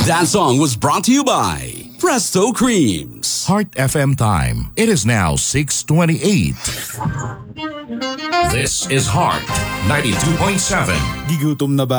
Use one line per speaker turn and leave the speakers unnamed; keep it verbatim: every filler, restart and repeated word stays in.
That song was brought to you by Presto Creams.
Heart F M time. It is now six twenty-eight. This is Heart ninety-two point seven.
Gigutom na ba